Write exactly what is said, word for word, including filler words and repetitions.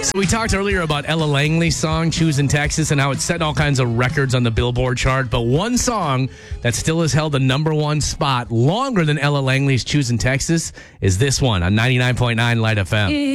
We talked earlier about Ella Langley's song, Choosing Texas, and how it's setting all kinds of records on the Billboard chart. But one song that still has held the number one spot longer than Ella Langley's Choosing Texas is this one on ninety-nine point nine Light F M.